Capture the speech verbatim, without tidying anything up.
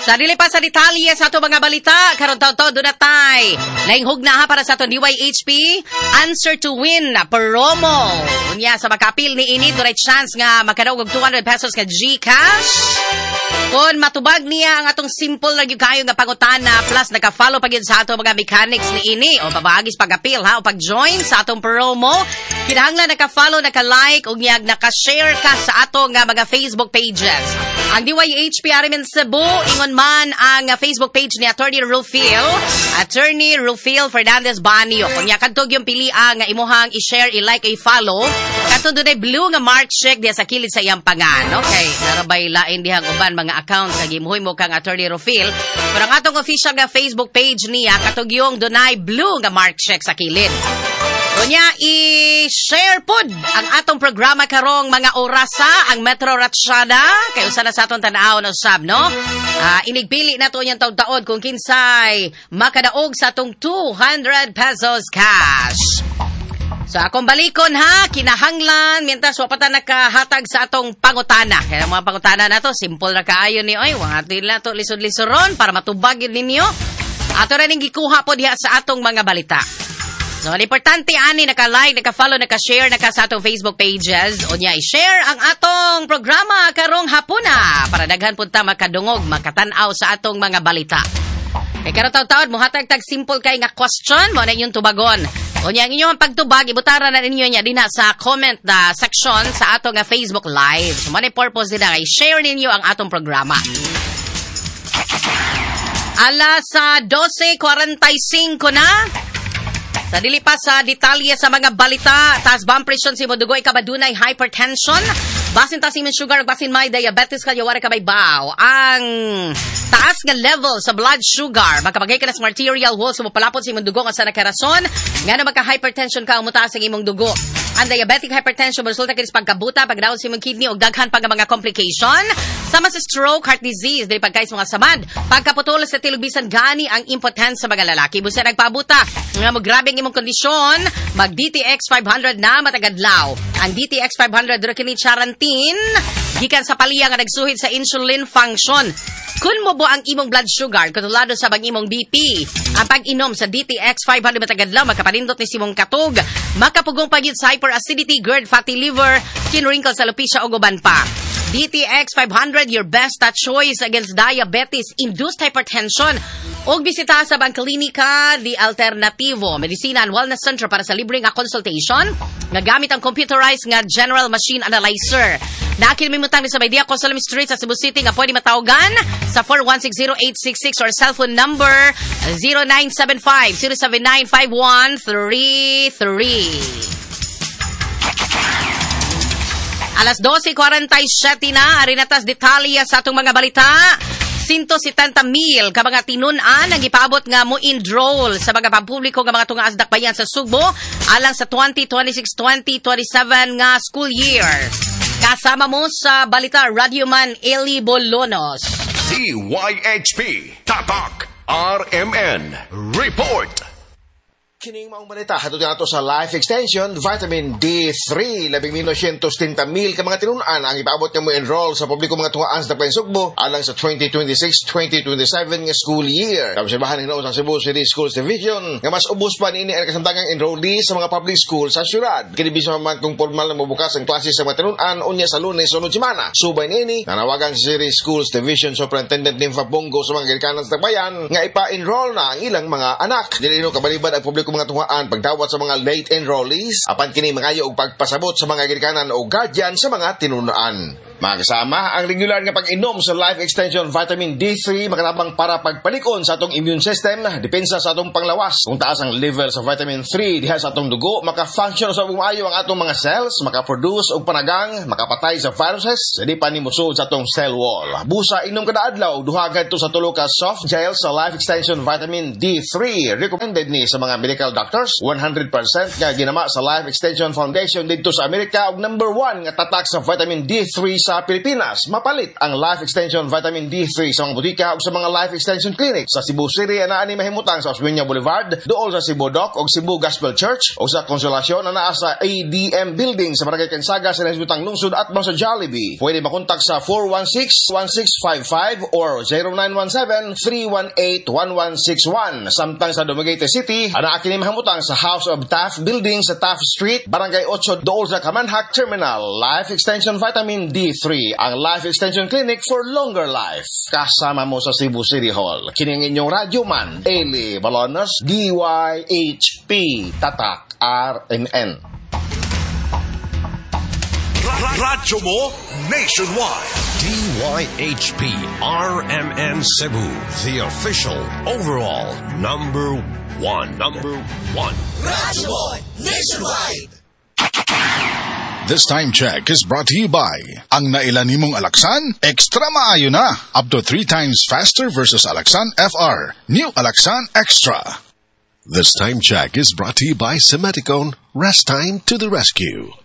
Sa dili pa sa detalye sa ato mga balita, karon taw-taw do na tay. Lainghog na ha para sa ato D Y H P, answer to win na promo. Unya sa makapil ni ini do chance nga makadaog og two hundred pesos ka GCash. Kung matubag niya ang atong simple na kayo nga pangutana plus naka-follow pa gyud sa ato mga mechanics ni ini o babagis pag-appeal ha o pag-join sa atong promo, kinahanglan naka-follow, naka-like ug nyag naka-share ka sa ato nga mga Facebook pages. Ang D Y H P Arimen Cebu, ingon man ang Facebook page ni Attorney Rufil, Attorney Rufil Fernandez Banio. Kunya kadtog yung pilian nga imuhang i-share, i-like, i-follow. Kadtog dunay blue nga mark check diha sa kilid sa iyang pangan. Okay, narabay lain dihang uban mga account kag imuhay mo kang Attorney Rufil. Pero ang atong official nga Facebook page niya kadtog yung dunay blue nga mark check sa kilid. Kunya, i-share pod ang atong programa karong mga orasa, ang Metro Ratsyada. Kaya usa na sa atong tanaw na sab, no? Uh, inigpili na to niyang taod-taod kung kinsay makadaog sa atong two hundred pesos cash. So, akong balikon ha, kinahanglan, mientras wapata nakahatag sa atong pangutana. Kaya mga pangutana na to, simple na kaayo ni, oy, wangatin na to, lisod-lisoron, para matubagin ninyo. Ato na ning gikuha po diha sa atong mga balita. So, importante ani naka-like, naka-follow, naka-share naka sa atong Facebook pages. O niya, i-share ang atong programa karong hapuna para daghan punta makadungog, makatanaw sa atong mga balita. Kay karon taw-taon mo hatag-tag simple kay nga question mo na inyong tubagon. O niya, ang inyong pagtubag, ibutara na ninyo niya din sa comment na section sa atong nga Facebook Live. So, manay purpose din na i-share ninyo ang atong programa. Alas sa twelve forty-five na. Sa dili pa sa detalye sa mga balita, taas bomb presyon si Modugoy kabadunay hypertension, basin taas imong sugar, basin may diabetes kalyawara kabay baw. Ang taas nga level sa blood sugar, makabagay ka na sa arterial wall, so mapalapot si imong dugo nga sa nakarason, nga na magka-hypertension ka, umutaas ang imong dugo. Ang diabetic hypertension, resulta kini sa pagkabuta, pagdaon sa imong kidney, o daghan pag mga complication. Sama sa stroke, heart disease, dili pagkais mga samad, pagkaputol sa tilubisan gani ang impotence sa mga lalaki. Busa nagpabuta, nga mo grabing imong kondisyon, mag D T X five hundred na matagadlaw. Ang D T X five hundred duro kini charantin, gikan sa paliya nga nagsuhid sa insulin function. Kun mo bo ang imong blood sugar, katulado sa bang imong B P, ang pag-inom sa D T X five hundred matagadlaw, makapanindot ni simong katog, makapugong pagyud sa hyperacidity, GERD, fatty liver, skin wrinkles, alopecia, o guban pa. D T X five hundred, your best choice against diabetes, induced hypertension. Og bisita sa bang klinika di Alternativo Medicina and Wellness Center para sa libreng nga consultation nga gamit ang computerized nga general machine analyzer. Nakinimutang sa Baydia Cosalem Street sa Cebu City nga pwede matawagan sa four one six zero eight six six or cellphone number zero nine seven five zero seven nine five one three three. Alas twelve forty-seven na, arinatas detalya sa atong mga balita. one hundred seventy mil ka mga tinunan ang ipaabot nga mo enroll sa mga pampubliko nga mga tunga asdakbayan sa Sugbo alang sa twenty twenty-six twenty twenty-seven nga school year. Kasama mo sa balita Radioman Eli Bolonos. D Y H P Tatak R M N Report. Kining maong balita, hatod nga ito sa Life Extension, Vitamin D three, labing one hundred seventy mil ka mga tinunan ang ipaabot niya mo enroll sa publiko mga tungaan sa Plain Sugbo alang sa twenty twenty-six twenty twenty-seven nga school year. Kabisibahan hinaw sa Cebu City Schools Division nga mas ubos pa niini ang kasamtangang enrollee sa mga public school sa syudad. Kinibisa man kung formal na mabukas ang klase sa mga tinunan unya sa Lunes sunod semana. Subay niini, nanawagan sa City Schools Division Superintendent Nympha Bongo sa mga gilikanan sa Tagbayan nga ipa-enroll na ang ilang mga anak. Dili no kabalibad ang publiko mga tungaan pagdawat sa mga late enrollees apan kini mangayo og pagpasabot sa mga gilikanan o guardian sa mga tinunan. Mga kasama, ang regular nga pag-inom sa Life Extension Vitamin D three makatabang para pagpalikon sa atong immune system, depensa sa atong panglawas. Kung taas ang level sa Vitamin three diha sa atong dugo, maka-function sa bumayo ang atong mga cells, maka-produce og panagang, makapatay sa viruses, di pa ni musud sa atong cell wall. Busa inom kada adlaw, duhagan to sa tulo ka soft gel sa Life Extension Vitamin D three. Recommended ni sa mga medical doctors, one hundred percent nga ginama sa Life Extension Foundation dito sa Amerika og number one nga tatak sa Vitamin D three sa sa Pilipinas, mapalit ang Life Extension Vitamin D three sa mga butika o sa mga Life Extension Clinic sa Cebu City na ani mahimutang sa Osmeña Boulevard, dool sa Cebu Dock o Cebu Gospel Church o sa Consolacion na naa sa A D M Building sa Barangay Kensaga sa Nasbutang Lungsod at sa Jollibee. Pwede makontak sa four one six, one six five five or zero nine one seven, three one eight, one one six one. Samtang sa Dumaguete City, ana kini mahimutang sa House of Taft Building sa Taft Street, Barangay eight, dool sa Kamanhak Terminal. Life Extension Vitamin D three, ang Life Extension Clinic for longer life. Kasama mo sa Cebu City Hall. Kini ang inyong radyoman, Eli Balones, D Y H P, Tatak, R M N. Radyo mo nationwide. D Y H P R M N Cebu, the official overall number one. Number one. Radyo mo nationwide. This time check is brought to you by ang nailan nimong Alaxan, extra maayo na. Up to three times faster versus Alaxan F R. New Alaxan Extra. This time check is brought to you by Semeticone. Rest time to the rescue.